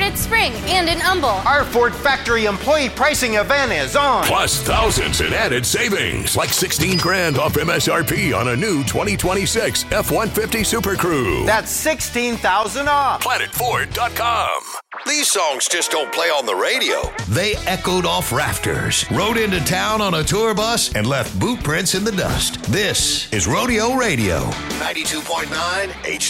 Barnett Spring, and in Humble. Our Ford Factory Employee Pricing Event is on. Plus thousands in added savings, like $16,000 off MSRP on a new 2026 F-150 Super Crew. That's $16,000 off. PlanetFord.com. These songs just don't play on the radio. They echoed off rafters, rode into town on a tour bus, and left boot prints in the dust. This is Rodeo Radio. 92.9 HD.